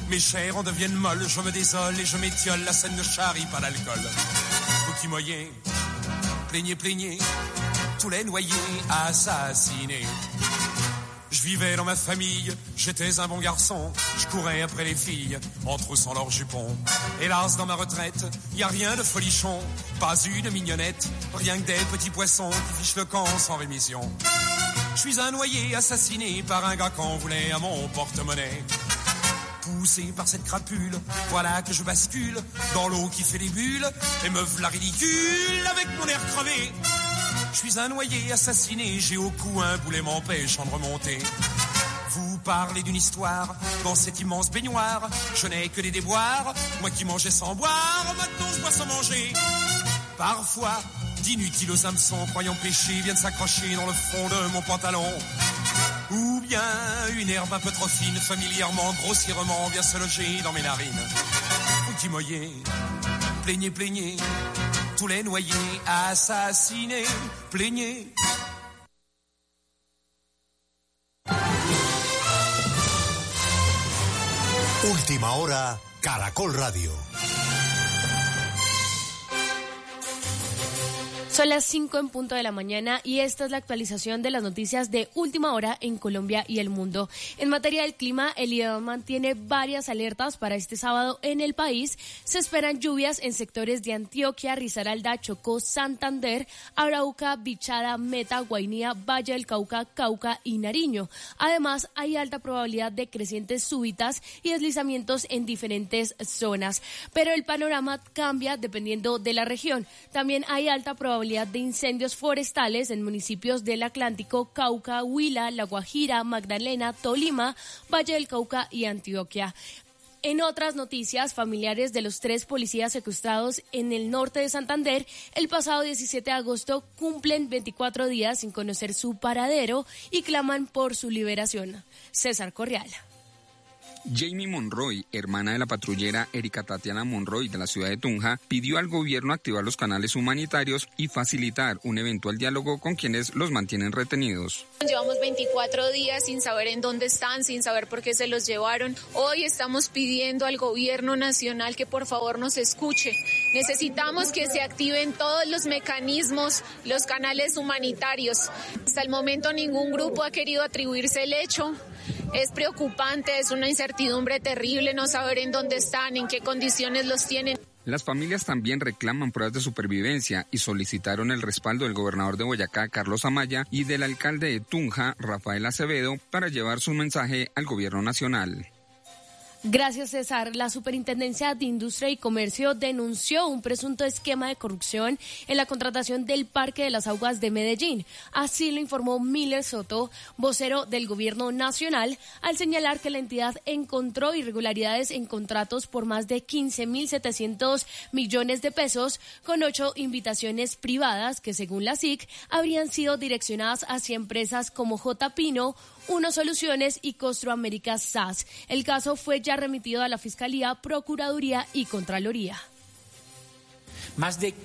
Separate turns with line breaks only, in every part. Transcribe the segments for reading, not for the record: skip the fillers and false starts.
Mes chairs en deviennent molles, je me désole et je m'étiole, la scène ne charrie pas l'alcool. Vous qui moyez, plaignez, plaignez, tous les noyés assassinés. Je vivais dans ma famille, j'étais un bon garçon, je courais après les filles, en troussant leurs jupons. Hélas, dans ma retraite, y a rien de folichon, pas une mignonnette, rien que des petits poissons qui fichent le camp sans rémission. Je suis un noyé assassiné par un gars qu'on voulait à mon porte-monnaie. Poussé par cette crapule, voilà que je bascule dans l'eau qui fait des bulles et me v'la ridicule avec mon air crevé. Je suis un noyé assassiné, j'ai au cou un boulet m'empêchant de remonter. Vous parlez d'une histoire dans cette immense baignoire, je n'ai que des déboires, moi qui mangeais sans boire, maintenant je bois sans manger. Parfois, d'inutiles hameçons croyant pécher viennent s'accrocher dans le fond de mon pantalon. Ou bien une herbe un peu trop fine, familièrement, grossièrement, vient se loger dans mes narines. Vous qui moyez, plaignez, plaignez, tous les noyés assassinés, plaignez.
Última hora, Caracol Radio.
Son las 5 en punto de la mañana y esta es la actualización de las noticias de última hora en Colombia y el mundo. En materia del clima, el IDEAM mantiene varias alertas para este sábado en el país. Se esperan lluvias en sectores de Antioquia, Risaralda, Chocó, Santander, Arauca, Bichada, Meta, Guainía, Valle del Cauca, Cauca y Nariño. Además, hay alta probabilidad de crecientes súbitas y deslizamientos en diferentes zonas. Pero el panorama cambia dependiendo de la región. También hay alta probabilidad de incendios forestales en municipios del Atlántico, Cauca, Huila, La Guajira, Magdalena, Tolima, Valle del Cauca y Antioquia. En otras noticias, familiares de los 3 policías secuestrados en el norte de Santander el pasado 17 de agosto cumplen 24 días sin conocer su paradero y claman por su liberación. César Correal.
Jamie Monroy, hermana de la patrullera Erika Tatiana Monroy de la ciudad de Tunja, pidió al gobierno activar los canales humanitarios y facilitar un eventual diálogo con quienes los mantienen retenidos.
Llevamos 24 días sin saber en dónde están, sin saber por qué se los llevaron. Hoy estamos pidiendo al gobierno nacional que por favor nos escuche. Necesitamos que se activen todos los mecanismos, los canales humanitarios. Hasta el momento ningún grupo ha querido atribuirse el hecho. Es preocupante, es una incertidumbre terrible no saber en dónde están, en qué condiciones los tienen.
Las familias también reclaman pruebas de supervivencia y solicitaron el respaldo del gobernador de Boyacá, Carlos Amaya, y del alcalde de Tunja, Rafael Acevedo, para llevar su mensaje al gobierno nacional.
Gracias, César. La Superintendencia de Industria y Comercio denunció un presunto esquema de corrupción en la contratación del Parque de las Aguas de Medellín. Así lo informó Miller Soto, vocero del Gobierno Nacional, al señalar que la entidad encontró irregularidades en contratos por más de 15.700 millones de pesos con 8 invitaciones privadas que, según la SIC, habrían sido direccionadas hacia empresas como J. Pino, Uno Soluciones y Costro América SAS. El caso fue ya remitido a la Fiscalía, Procuraduría y Contraloría.
Más de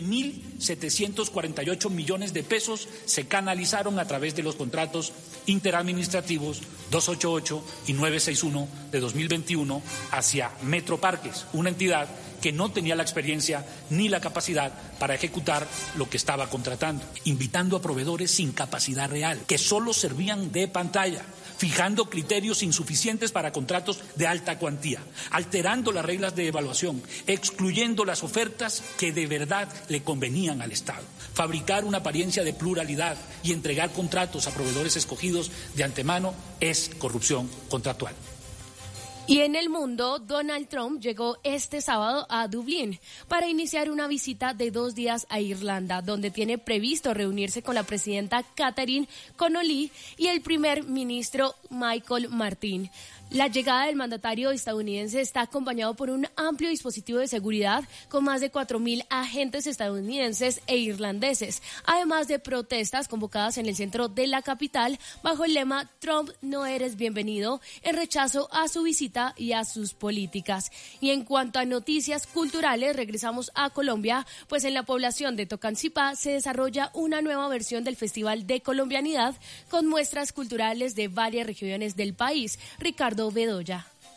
15.748 millones de pesos se canalizaron a través de los contratos interadministrativos 288 y 961 de 2021 hacia Metroparques, una entidad que no tenía la experiencia ni la capacidad para ejecutar lo que estaba contratando, invitando a proveedores sin capacidad real, que solo servían de pantalla, fijando criterios insuficientes para contratos de alta cuantía, alterando las reglas de evaluación, excluyendo las ofertas que de verdad le convenían al Estado, fabricar una apariencia de pluralidad y entregar contratos a proveedores escogidos de antemano es corrupción contractual.
Y en el mundo, Donald Trump llegó este sábado a Dublín para iniciar una visita de 2 días a Irlanda, donde tiene previsto reunirse con la presidenta Catherine Connolly y el primer ministro Michael Martin. La llegada del mandatario estadounidense está acompañado por un amplio dispositivo de seguridad con más de 4.000 agentes estadounidenses e irlandeses, además de protestas convocadas en el centro de la capital bajo el lema Trump no eres bienvenido, en rechazo a su visita y a sus políticas. Y en cuanto a noticias culturales, regresamos a Colombia, pues en la población de Tocancipá se desarrolla una nueva versión del Festival de Colombianidad con muestras culturales de varias regiones del país. Ricardo Bedoya.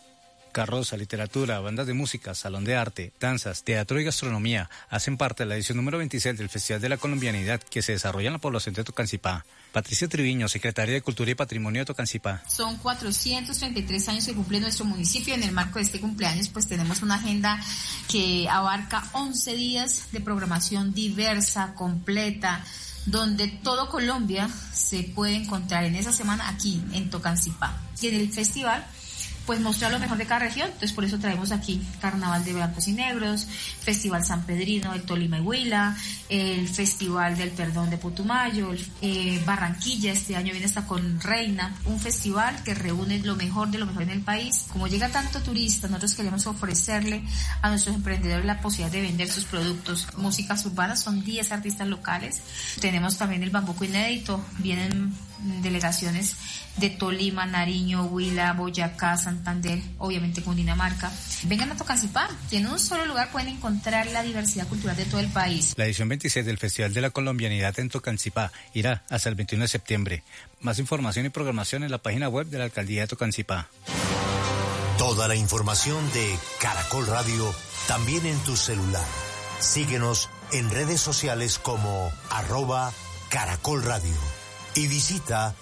Carroza, literatura, bandas de música, salón de arte, danzas, teatro y gastronomía hacen parte de la edición número 26 del Festival de la Colombianidad que se desarrolla en la población de Tocancipá. Patricia Triviño, secretaria de Cultura y Patrimonio de Tocancipá.
Son 433 años que cumple nuestro municipio. En el marco de este cumpleaños pues tenemos una agenda que abarca 11 días de programación diversa, completa, donde todo Colombia se puede encontrar en esa semana aquí en Tocancipá. Y en el festival pues mostrar lo mejor de cada región, entonces por eso traemos aquí Carnaval de Blancos y Negros, Festival San Pedrino de Tolima y Huila, el Festival del Perdón de Putumayo, Barranquilla este año viene hasta con Reina, un festival que reúne lo mejor de lo mejor en el país. Como llega tanto turista, nosotros queremos ofrecerle a nuestros emprendedores la posibilidad de vender sus productos. Músicas urbanas, son 10 artistas locales, tenemos también el Bambuco Inédito, vienen delegaciones de Tolima, Nariño, Huila, Boyacá, Santander, obviamente Cundinamarca. Vengan a Tocancipá, que en un solo lugar pueden encontrar la diversidad cultural de todo el país.
La edición 26 del Festival de la Colombianidad en Tocancipá irá hasta el 21 de septiembre. Más información y programación en la página web de la Alcaldía de Tocancipá.
Toda la información de Caracol Radio también en tu celular. Síguenos en redes sociales como @Caracol Radio y visita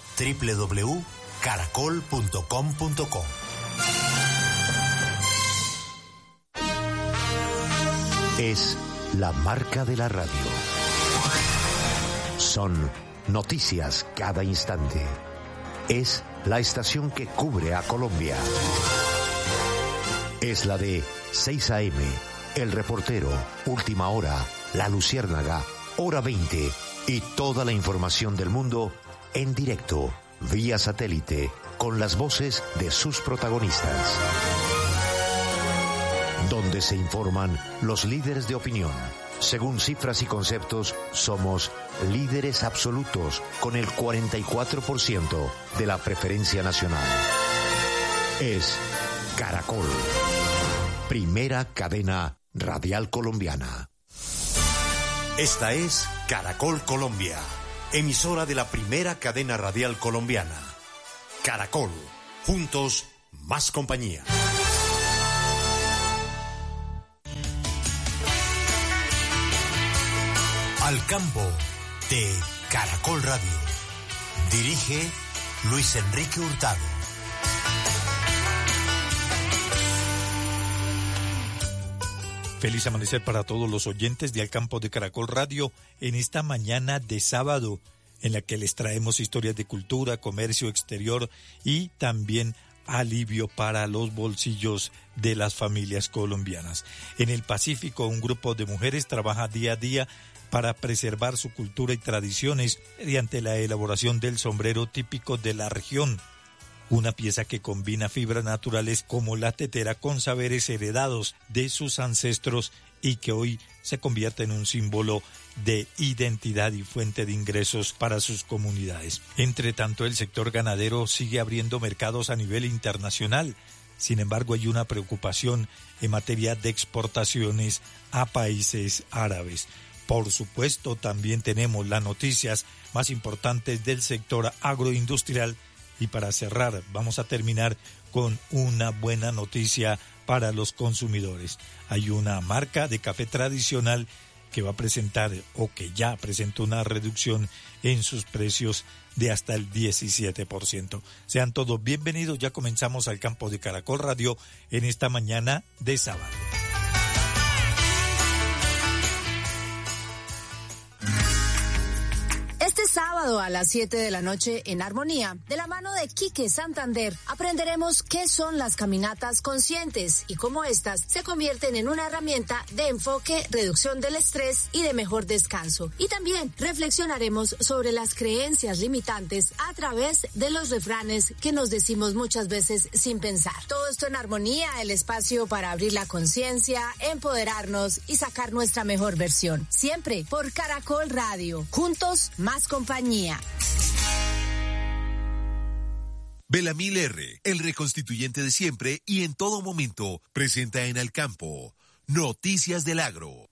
www.caracol.com.co. Es la marca de la radio. Son noticias cada instante. Es la estación que cubre a Colombia. Es la de 6 AM, El Reportero, Última Hora, La Luciérnaga, Hora 20 y toda la información del mundo en directo, vía satélite, con las voces de sus protagonistas. Donde se informan los líderes de opinión. Según cifras y conceptos, somos líderes absolutos con el 44% de la preferencia nacional. Es Caracol, primera cadena radial colombiana. Esta es Caracol Colombia, emisora de la primera cadena radial colombiana. Caracol, juntos, más compañía. Al campo de Caracol Radio. Dirige Luis Enrique Hurtado.
Feliz amanecer para todos los oyentes de Al Campo de Caracol Radio en esta mañana de sábado, en la que les traemos historias de cultura, comercio exterior y también alivio para los bolsillos de las familias colombianas. En el Pacífico, un grupo de mujeres trabaja día a día para preservar su cultura y tradiciones mediante la elaboración del sombrero típico de la región, una pieza que combina fibras naturales como la tetera con saberes heredados de sus ancestros y que hoy se convierte en un símbolo de identidad y fuente de ingresos para sus comunidades. Entre tanto, el sector ganadero sigue abriendo mercados a nivel internacional. Sin embargo, hay una preocupación en materia de exportaciones a países árabes. Por supuesto, también tenemos las noticias más importantes del sector agroindustrial. Y para cerrar, vamos a terminar con una buena noticia para los consumidores. Hay una marca de café tradicional que va a presentar o que ya presentó una reducción en sus precios de hasta el 17%. Sean todos bienvenidos, ya comenzamos Al Campo de Caracol Radio en esta mañana de sábado.
Este sábado a las 7 de la noche en Armonía, de la mano de Quique Santander, aprenderemos qué son las caminatas conscientes y cómo estas se convierten en una herramienta de enfoque, reducción del estrés y de mejor descanso. Y también reflexionaremos sobre las creencias limitantes a través de los refranes que nos decimos muchas veces sin pensar. Todo esto en Armonía, el espacio para abrir la conciencia, empoderarnos y sacar nuestra mejor versión. Siempre por Caracol Radio. Juntos, más compañía.
Belamil R., el reconstituyente de siempre y en todo momento, presenta en Al Campo Noticias del Agro.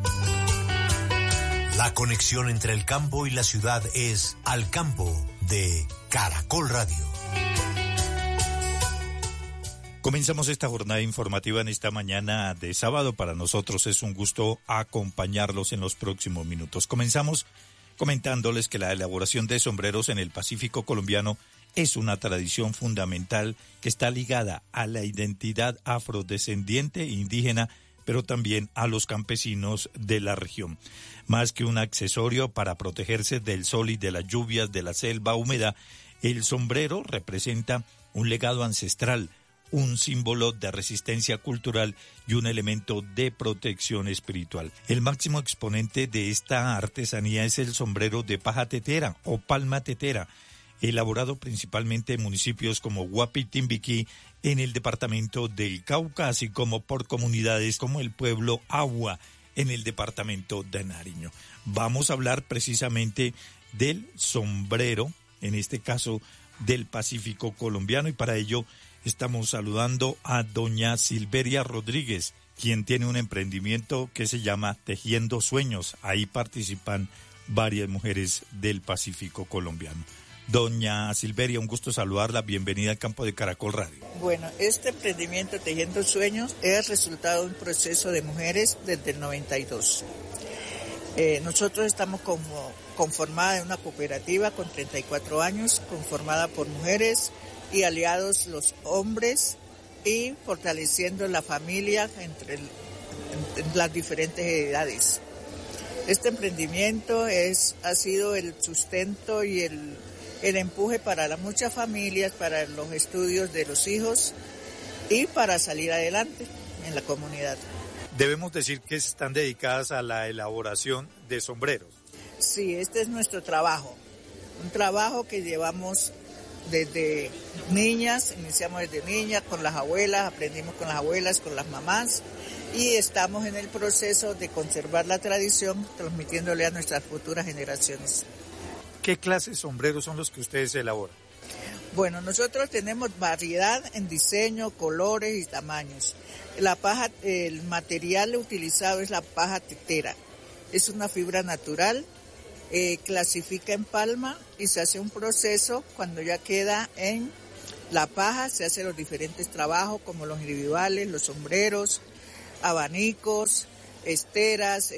La conexión entre el campo y la ciudad es Al Campo de Caracol Radio.
Comenzamos esta jornada informativa en esta mañana de sábado. Para nosotros es un gusto acompañarlos en los próximos minutos. Comenzamos comentándoles que la elaboración de sombreros en el Pacífico colombiano es una tradición fundamental que está ligada a la identidad afrodescendiente indígena, pero también a los campesinos de la región. Más que un accesorio para protegerse del sol y de las lluvias de la selva húmeda, el sombrero representa un legado ancestral, un símbolo de resistencia cultural y un elemento de protección espiritual. El máximo exponente de esta artesanía es el sombrero de paja tetera o palma tetera, elaborado principalmente en municipios como Guapi y Timbiquí, en el departamento del Cauca, así como por comunidades como el pueblo Agua, en el departamento de Nariño. Vamos a hablar precisamente del sombrero, en este caso del Pacífico colombiano, y para ello estamos saludando a doña Silveria Rodríguez, quien tiene un emprendimiento que se llama Tejiendo Sueños. Ahí participan varias mujeres del Pacífico colombiano. Doña Silveria, un gusto saludarla. Bienvenida al campo de Caracol Radio.
Bueno, este emprendimiento Tejiendo Sueños es resultado de un proceso de mujeres desde el 92. Nosotros estamos conformada en una cooperativa con 34 años, conformada por mujeres y aliados los hombres, y fortaleciendo la familia entre las diferentes edades. Este emprendimiento ha sido el sustento y el empuje para muchas familias, para los estudios de los hijos y para salir adelante en la comunidad.
Debemos decir que están dedicadas a la elaboración de sombreros.
Sí, este es nuestro trabajo, un trabajo que llevamos desde niñas, iniciamos desde niñas con las abuelas, aprendimos con las abuelas, con las mamás, y estamos en el proceso de conservar la tradición, transmitiéndole a nuestras futuras generaciones.
¿Qué clases de sombreros son los que ustedes elaboran?
Bueno, nosotros tenemos variedad en diseño, colores y tamaños. El material utilizado es la paja tetera. Es una fibra natural, clasifica en palma y se hace un proceso. Cuando ya queda en la paja, se hacen los diferentes trabajos como los individuales, los sombreros, abanicos, esteras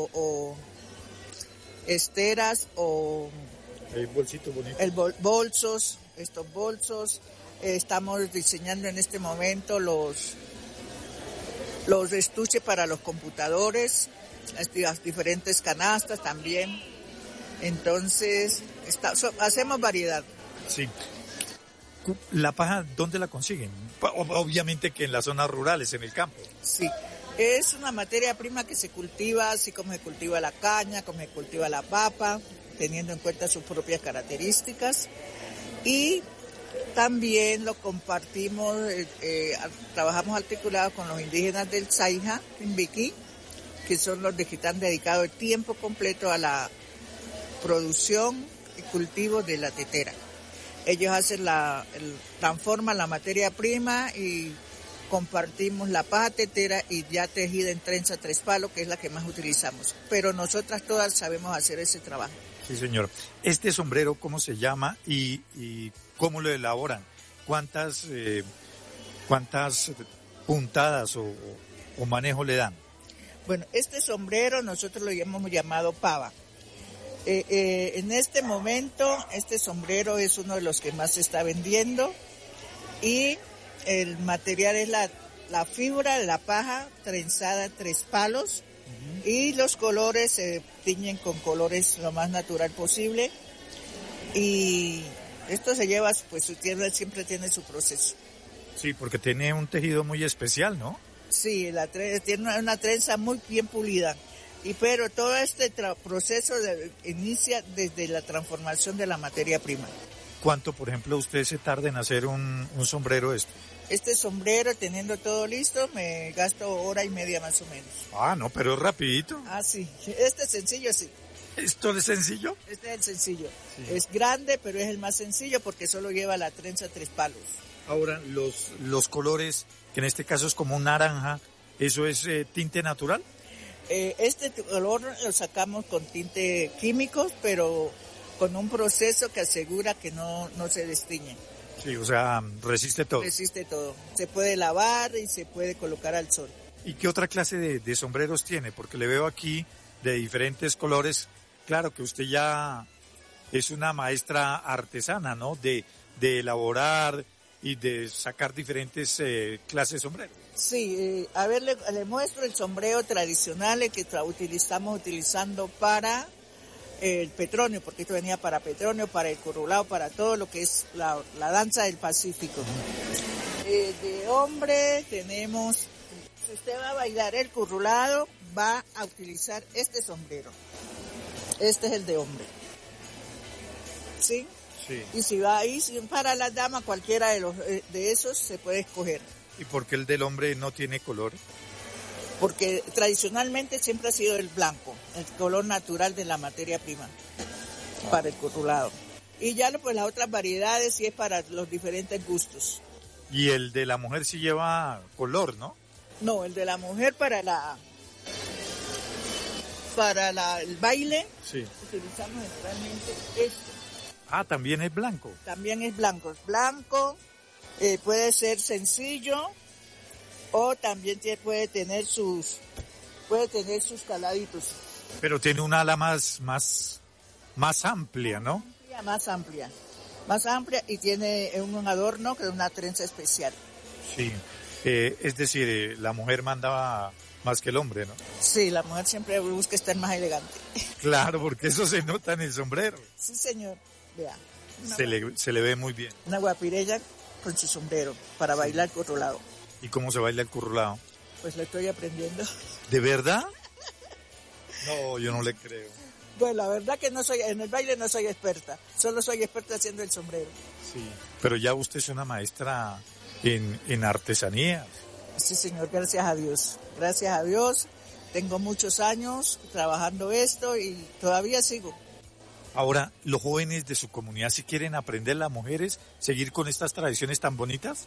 el bolsito bonito.
Bolsos, estos bolsos. Estamos diseñando en este momento los estuches para los computadores, las diferentes canastas también. Entonces, hacemos variedad.
Sí. ¿La paja dónde la consiguen? Obviamente que en las zonas rurales, en el campo.
Sí. Es una materia prima que se cultiva, así como se cultiva la caña, como se cultiva la papa, teniendo en cuenta sus propias características. Y también lo compartimos, trabajamos articulados con los indígenas del Saija, Timbiquí, que son los que están dedicados de tiempo completo a la producción y cultivo de la tetera. Ellos transforman la materia prima y compartimos la paja tetera y ya tejida en trenza 3 palos, que es la que más utilizamos. Pero nosotras todas sabemos hacer ese trabajo.
Sí, señor. ¿Este sombrero cómo se llama y cómo lo elaboran? ¿Cuántas puntadas o manejo le dan?
Bueno, este sombrero nosotros lo hemos llamado pava. En este momento, este sombrero es uno de los que más se está vendiendo y el material es la fibra de la paja trenzada 3 palos. Y los colores se tiñen con colores lo más natural posible, y esto se lleva, pues siempre tiene su proceso.
Sí, porque tiene un tejido muy especial, ¿no?
Sí, tiene una trenza muy bien pulida, pero todo este proceso inicia desde la transformación de la materia prima.
¿Cuánto, por ejemplo, usted se tarda en hacer un sombrero esto?
Este sombrero, teniendo todo listo, me gasto 1 hora y media más o menos.
Ah, no, pero es rapidito.
Ah, sí. Este es sencillo, sí.
¿Esto es sencillo?
Este es el sencillo. Sí. Es grande, pero es el más sencillo porque solo lleva la trenza 3 palos.
Ahora, los colores, que en este caso es como un naranja, ¿eso es tinte natural?
Este color lo sacamos con tinte químicos, pero con un proceso que asegura que no se destiñe.
Sí, o sea, resiste todo.
Resiste todo. Se puede lavar y se puede colocar al sol.
¿Y qué otra clase de sombreros tiene? Porque le veo aquí de diferentes colores. Claro que usted ya es una maestra artesana, ¿no? De elaborar y de sacar diferentes clases de sombreros.
Sí, a ver, le muestro el sombrero tradicional el que estamos utilizando para el Petronio, porque esto venía para Petronio, para el currulao, para todo lo que es la danza del Pacífico. De hombre tenemos, si usted va a bailar el currulado, va a utilizar este sombrero. Este es el de hombre. ¿Sí?
Sí.
Y si va ahí, para las damas, cualquiera de esos se puede escoger.
¿Y por qué el del hombre no tiene color?
Porque tradicionalmente siempre ha sido el blanco, el color natural de la materia prima para el currulado. Y ya pues las otras variedades sí es para los diferentes gustos.
Y el de la mujer sí lleva color, ¿no?
No, el de la mujer para el baile,
sí,
utilizamos generalmente este.
Ah, también es blanco.
También es blanco. Es blanco, puede ser sencillo o también puede tener sus caladitos.
Pero tiene un ala más amplia, ¿no?
Más amplia y tiene un adorno que es una trenza especial.
Sí, es decir, la mujer manda más que el hombre, ¿no?
Sí, la mujer siempre busca estar más elegante.
Claro, porque eso se nota en el sombrero.
Sí, señor. Vea.
Se le ve muy bien.
Una guapirella con su sombrero para bailar por otro lado.
¿Y cómo se baila el currulao?
Pues lo estoy aprendiendo.
¿De verdad? No, yo no le creo.
Bueno, la verdad que en el baile no soy experta, solo soy experta haciendo el sombrero.
Sí, pero ya usted es una maestra en artesanía.
Sí, señor, gracias a Dios. Gracias a Dios, tengo muchos años trabajando esto y todavía sigo.
Ahora, ¿los jóvenes de su comunidad si quieren aprender, las mujeres, seguir con estas tradiciones tan bonitas?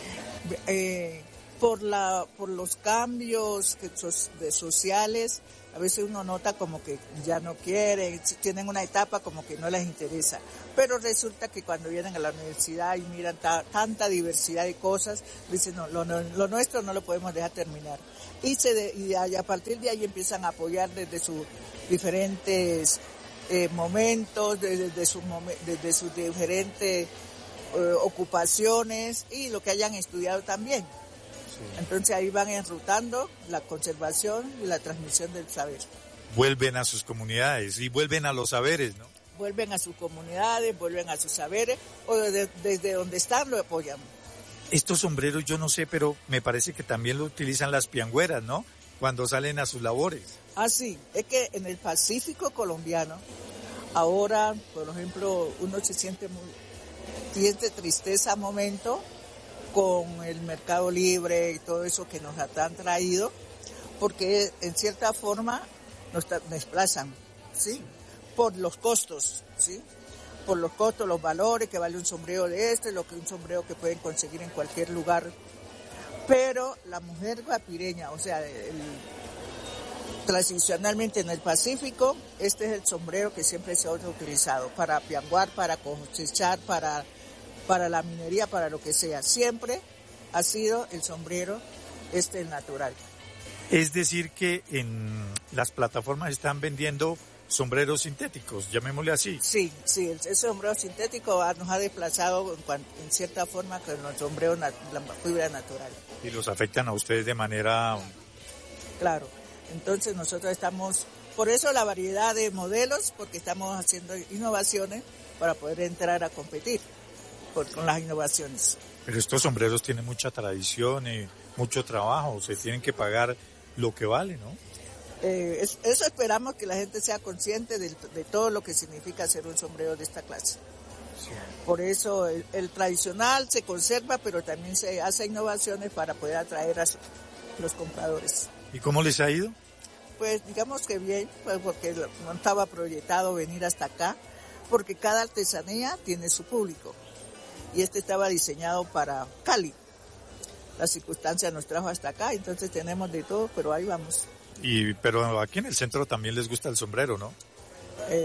Por los cambios sociales, a veces uno nota como que ya no quieren, tienen una etapa como que no les interesa. Pero resulta que cuando vienen a la universidad y miran tanta diversidad de cosas, dicen, no, lo nuestro no lo podemos dejar terminar. Y a partir de ahí empiezan a apoyar desde sus diferentes momentos, desde sus diferentes ocupaciones y lo que hayan estudiado también. Sí. Entonces ahí van enrutando la conservación y la transmisión del saber.
Vuelven a sus comunidades y vuelven a los saberes, ¿no?
Vuelven a sus comunidades, vuelven a sus saberes o desde donde están lo apoyan.
Estos sombreros yo no sé, pero me parece que también lo utilizan las piangüeras, ¿no? Cuando salen a sus labores.
Ah, sí, es que en el Pacífico colombiano, ahora, por ejemplo, uno se siente siente tristeza a momento con el mercado libre y todo eso que nos han traído, porque en cierta forma nos desplazan, ¿sí? Por los costos, ¿sí? Por los costos, los valores que vale un sombrero de lo que un sombrero que pueden conseguir en cualquier lugar. Pero la mujer guapireña, o sea, tradicionalmente en el Pacífico, este es el sombrero que siempre se ha utilizado para pianguar, para cosechar, para la minería, para lo que sea. Siempre ha sido el sombrero el natural.
Es decir que en las plataformas están vendiendo sombreros sintéticos, llamémosle así.
Sí, ese sombrero sintético nos ha desplazado en cierta forma con los sombreros, la fibra natural.
Y los afectan a ustedes de manera...
Claro, entonces nosotros estamos, por eso la variedad de modelos, porque estamos haciendo innovaciones para poder entrar a competir con las innovaciones.
Pero estos sombreros tienen mucha tradición y mucho trabajo, se tienen que pagar lo que vale, ¿no?
Eso esperamos que la gente sea consciente de todo lo que significa hacer un sombrero de esta clase. Sí. Por eso el tradicional se conserva, pero también se hace innovaciones para poder atraer a los compradores.
¿Y cómo les ha ido?
Pues digamos que bien, pues porque no estaba proyectado venir hasta acá, porque cada artesanía tiene su público. Y estaba diseñado para Cali. La circunstancia nos trajo hasta acá, entonces tenemos de todo, pero ahí vamos.
Pero aquí en el centro también les gusta el sombrero, ¿no?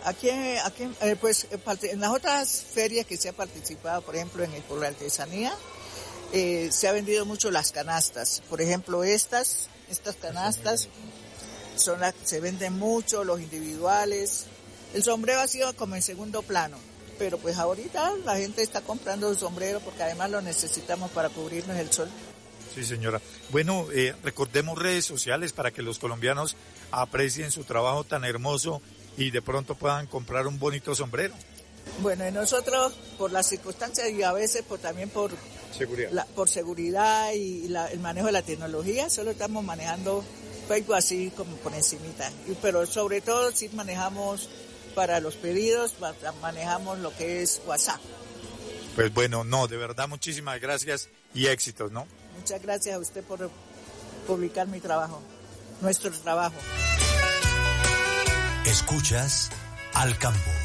Aquí, pues en las otras ferias que se ha participado, por ejemplo, por la artesanía, se ha vendido mucho las canastas. Por ejemplo, estas canastas se venden mucho, los individuales. El sombrero ha sido como en segundo plano, pero pues ahorita la gente está comprando el sombrero porque además lo necesitamos para cubrirnos el sol.
Sí, señora. Bueno, recordemos redes sociales para que los colombianos aprecien su trabajo tan hermoso y de pronto puedan comprar un bonito sombrero.
Bueno, y nosotros por las circunstancias y a veces también por seguridad y el manejo de la tecnología, solo estamos manejando Facebook así como por encimita, pero sobre todo sí manejamos para los pedidos, manejamos lo que es WhatsApp.
Pues bueno, de verdad muchísimas gracias y éxitos, ¿no?
Muchas gracias a usted por publicar nuestro trabajo.
Escuchas Al Campo.